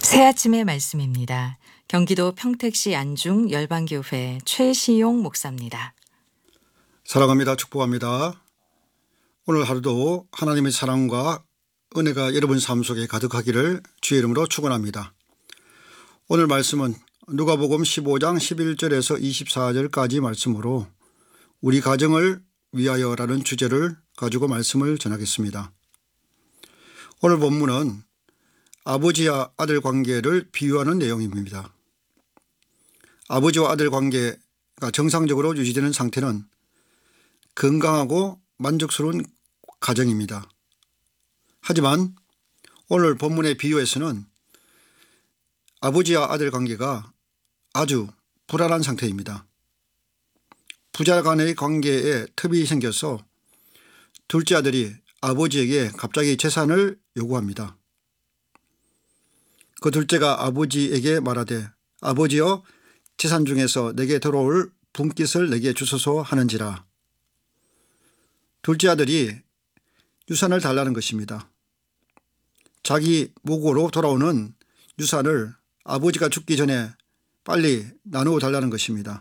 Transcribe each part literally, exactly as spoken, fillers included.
새아침의 말씀입니다. 경기도 평택시 안중 열방교회 최시용 목사입니다. 사랑합니다. 축복합니다. 오늘 하루도 하나님의 사랑과 은혜가 여러분 삶 속에 가득하기를 주의 이름으로 축원합니다. 오늘 말씀은 누가복음 십오 장 십일 절에서 이십사 절까지 말씀으로 우리 가정을 위하여라는 주제를 가지고 말씀을 전하겠습니다. 오늘 본문은 아버지와 아들 관계를 비유하는 내용입니다. 아버지와 아들 관계가 정상적으로 유지되는 상태는 건강하고 만족스러운 가정입니다. 하지만 오늘 본문의 비유에서는 아버지와 아들 관계가 아주 불안한 상태입니다. 부자 간의 관계에 틈이 생겨서 둘째 아들이 아버지에게 갑자기 재산을 요구합니다. 그 둘째가 아버지에게 말하되 아버지여 재산 중에서 내게 들어올 분깃을 내게 주소서 하는지라. 둘째 아들이 유산을 달라는 것입니다. 자기 목으로 돌아오는 유산을 아버지가 죽기 전에 빨리 나누어 달라는 것입니다.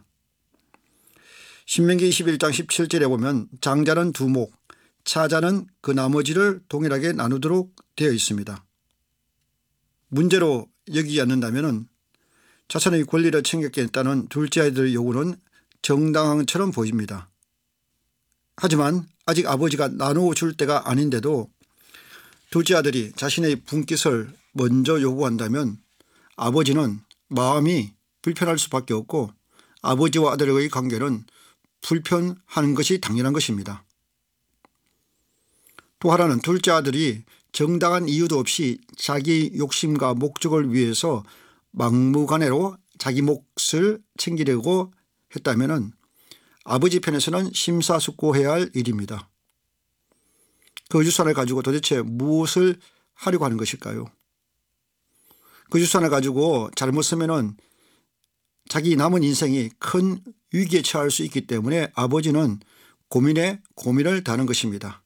신명기 이십일 장 십칠 절에 보면 장자는 두 목, 차자는 그 나머지를 동일하게 나누도록 되어 있습니다. 문제로 여기지 않는다면 자손의 권리를 챙겼겠다는 둘째 아들의 요구는 정당한처럼 보입니다. 하지만 아직 아버지가 나누어 줄 때가 아닌데도 둘째 아들이 자신의 분깃을 먼저 요구한다면 아버지는 마음이 불편할 수밖에 없고 아버지와 아들의 관계는 불편하는 것이 당연한 것입니다. 또 하나는 둘째 아들이 정당한 이유도 없이 자기 욕심과 목적을 위해서 막무가내로 자기 몫을 챙기려고 했다면 아버지 편에서는 심사숙고해야 할 일입니다. 그 유산을 가지고 도대체 무엇을 하려고 하는 것일까요? 그 유산을 가지고 잘못 쓰면 자기 남은 인생이 큰 위기에 처할 수 있기 때문에 아버지는 고민에 고민을 다하는 것입니다.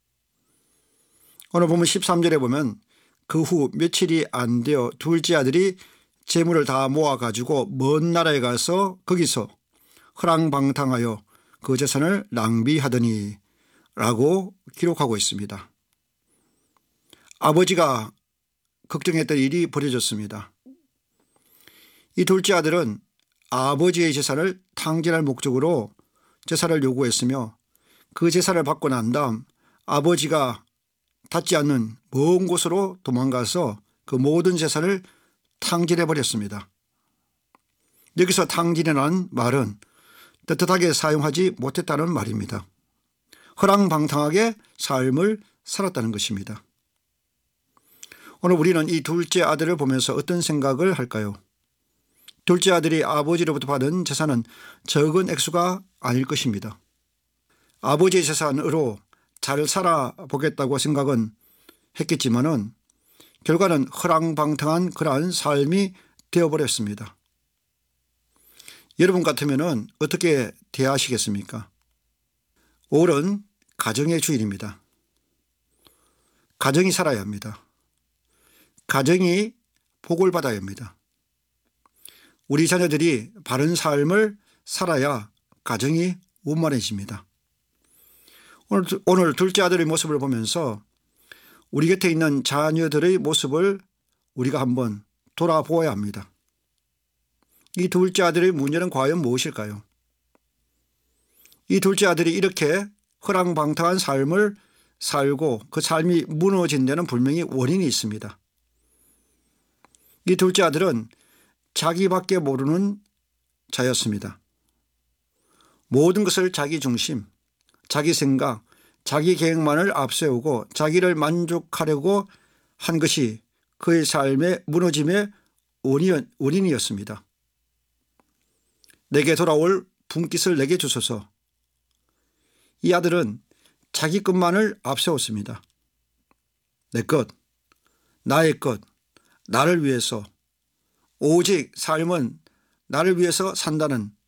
오늘 보면 십삼 절에 보면 그 후 며칠이 안 되어 둘째 아들이 재물을 다 모아가지고 먼 나라에 가서 거기서 허랑방탕하여 그 재산을 낭비하더니 라고 기록하고 있습니다. 아버지가 걱정했던 일이 벌어졌습니다. 이 둘째 아들은 아버지의 재산을 탕진할 목적으로 재산을 요구했으며 그 재산을 받고 난 다음 아버지가 닿지 않는 먼 곳으로 도망가서 그 모든 재산을 탕진해 버렸습니다. 여기서 탕진이라는 말은 떳떳하게 사용하지 못했다는 말입니다. 허랑방탕하게 삶을 살았다는 것입니다. 오늘 우리는 이 둘째 아들을 보면서 어떤 생각을 할까요? 둘째 아들이 아버지로부터 받은 재산은 적은 액수가 아닐 것입니다. 아버지의 재산으로 잘 살아보겠다고 생각은 했겠지만은 결과는 허랑방탕한 그러한 삶이 되어버렸습니다. 여러분 같으면은 어떻게 대하시겠습니까? 오월은 가정의 주일입니다. 가정이 살아야 합니다. 가정이 복을 받아야 합니다. 우리 자녀들이 바른 삶을 살아야 가정이 원만해집니다. 오늘, 오늘 둘째 아들의 모습을 보면서 우리 곁에 있는 자녀들의 모습을 우리가 한번 돌아보아야 합니다. 이 둘째 아들의 문제는 과연 무엇일까요? 이 둘째 아들이 이렇게 허랑방탕한 삶을 살고 그 삶이 무너진 데는 분명히 원인이 있습니다. 이 둘째 아들은 자기밖에 모르는 자였습니다. 모든 것을 자기 중심, 자기 생각, 자기 계획만을 앞세우고 자기를 만족하려고 한 것이 그의 삶의 무너짐의 원인이었습니다. 내게 돌아올 분깃을 내게 주소서. 이 아들은 자기 것만을 앞세웠습니다. 내 것, 나의 것, 나를 위해서 오직 삶은 나를 위해서 산다는